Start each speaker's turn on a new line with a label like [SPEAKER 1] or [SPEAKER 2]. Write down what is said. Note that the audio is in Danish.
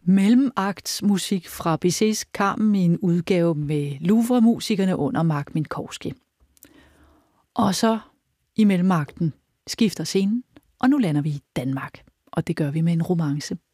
[SPEAKER 1] mellemagtsmusik fra Bizets Carmen i en udgave med Louvre-musikerne under Mark Minkowski. Og så i mellemagten skifter scenen, og nu lander vi i Danmark, og det gør vi med en romance.